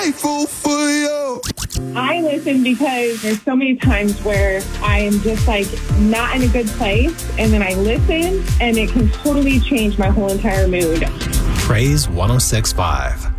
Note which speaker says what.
Speaker 1: grateful for you.
Speaker 2: I listen because there's so many times where I am just like not in a good place, and then I listen and it can totally change my whole entire mood.
Speaker 3: Praise 106.5.